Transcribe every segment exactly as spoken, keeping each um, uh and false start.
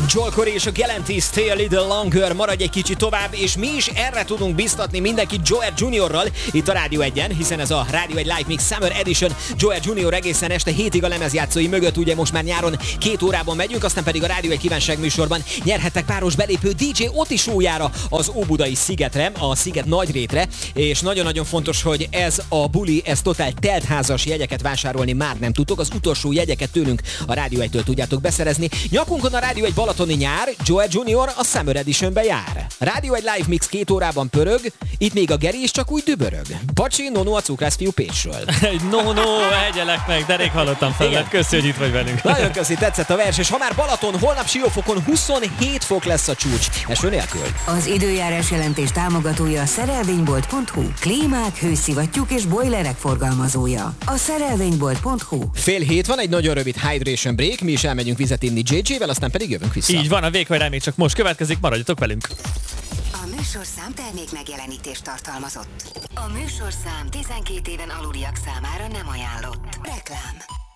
Joel Corey és a Galantis Stay a Little Longer, maradj egy kicsit tovább, és mi is erre tudunk biztatni mindenkit Joel Juniorral itt a Rádió egyen, hiszen ez a Rádió egy Live Mix Summer Edition. Joel Junior egészen este hétig a lemezjátszói mögött, ugye most már nyáron két órában megyünk, aztán pedig a Rádió egy kívánság műsorban nyerhettek páros belépő dé dzsé Oti show-jára az Óbudai Szigetre, a Sziget Nagyrétre, és nagyon-nagyon fontos, hogy ez a buli, ez totál teltházas, jegyeket vásárolni már nem tudtok, az utolsó jegyeket tőlünk a Rádió egytől tudjátok beszerezni. Nyakunkon a Rádió egy balatoni nyár, Joel Junior a Summer Editionbe jár. Rádió egy Live Mix két órában pörög, itt még a Geri is csak úgy dübörög. Pacsi, Nono a cukrászfiú Pécsről. no, no, egyelek meg, de rég hallottam fel, köszi, hogy itt vagy velünk. Nagyon köszi, tetszett a vers, és ha már Balaton, holnap Siófokon huszonhét fok lesz a csúcs. Eső nélkül. Az időjárás jelentés támogatója a szerelvénybolt pont hu. Klímák, hőszivattyúk és bojlerek forgalmazója. A szerelvénybolt pont hu. Fél hét van, egy nagyon rövid hydration break, mi is elmegyünk vizet inni jé dzsével, aztán pedig jövünk vissza. Így van, a vékony még csak most következik, maradjatok velünk. A műsorszám termék megjelenítést tartalmazott. A műsorszám tizenkét éven aluliak számára nem ajánlott. Reklám.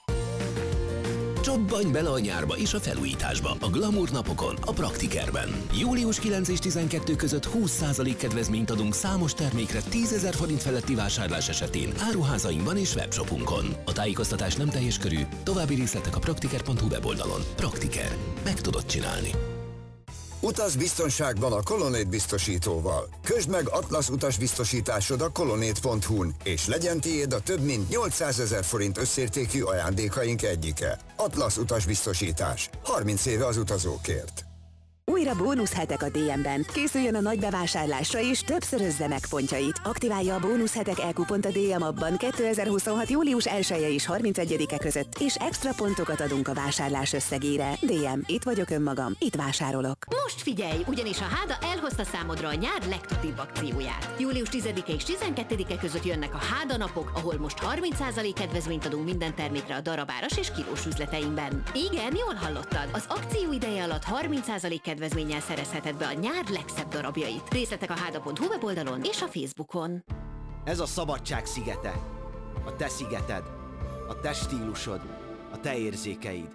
Csobbanj bele a nyárba és a felújításba a Glamour napokon, a Praktikerben. július kilencedike és tizenkettő között húsz százalék kedvezményt adunk számos termékre tízezer forint feletti vásárlás esetén áruházainkban és webshopunkon. A tájékoztatás nem teljes körű, további részletek a praktiker pont hu weboldalon. Praktiker. Meg tudod csinálni. Utaz biztonságban a Colonnade biztosítóval. Közd meg Atlasz utasbiztosításod a colonnade pont hu-n, és legyen tiéd a több mint nyolcszázezer forint összértékű ajándékaink egyike. Atlasz utasbiztosítás. harminc éve az utazókért. Újra bónuszhetek a dé em-ben. Készüljön a nagy bevásárlásra és többszörözze meg pontjait. Aktiválja a bónuszhetek e-kupont a dé em abban kétezer-huszonhat. július elseje és harmincegyedike között, és extra pontokat adunk a vásárlás összegére. dé em, itt vagyok önmagam, itt vásárolok. Most figyelj, ugyanis a Háda elhozta számodra a nyár legtutibb akcióját. július tizedike és tizenkettedike között jönnek a Háda napok, ahol most harminc százalék kedvezményt adunk minden termékre a darabáras és kilós üzleteinkben. Igen, jól hallottad. Az akció ideje alatt harminc százalék kedvezménnyel szerezheted be a nyár legszebb darabjait. Részletek a háda pont hu weboldalon és a Facebookon. Ez a szabadság szigete. A te szigeted. A te stílusod. A te érzékeid.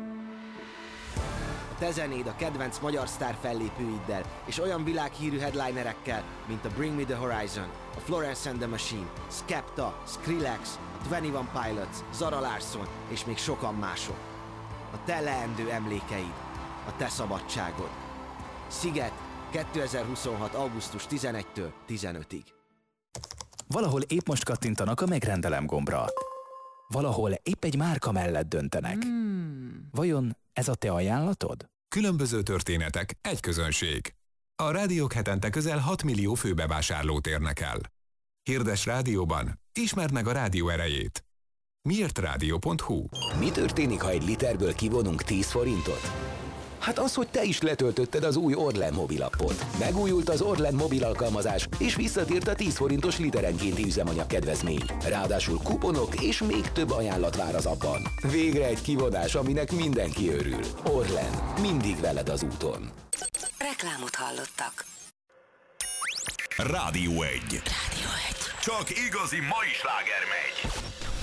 A te zenéd a kedvenc magyar sztár fellépőiddel és olyan világhírű headlinerekkel, mint a Bring Me The Horizon, a Florence and the Machine, Skepta, Skrillex, a Twenty One Pilots, Zara Larsson és még sokan mások. A te leendő emlékeid. A te szabadságod. Sziget, kétezer-huszonhat. augusztus tizenegyedikétől tizenötödikéig. Valahol épp most kattintanak a megrendelem gombra. Valahol épp egy márka mellett döntenek. Hmm. Vajon ez a te ajánlatod? Különböző történetek, egy közönség. A rádiók hetente közel hat millió főbevásárlót érnek el. Hirdes rádióban, ismerd meg a rádió erejét. miért rádió pont hu. Mi történik, ha egy literből kivonunk tíz forintot? Hát az, hogy te is letöltötted az új Orlen mobilappot. Megújult az Orlen mobil alkalmazás, és visszatért a tíz forintos literenkénti üzemanyag kedvezmény. Ráadásul kuponok és még több ajánlat vár az appban. Végre egy kivonás, aminek mindenki örül. Orlen, mindig veled az úton. Reklámot hallottak. Rádió egy. Rádió egy. Csak igazi mai sláger megy.